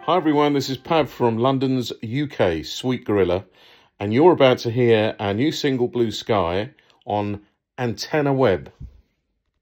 Hi everyone, this is Pav from London's UK, Sweet Gorilla, and you're about to hear our new single Blue Sky on Antenna Web.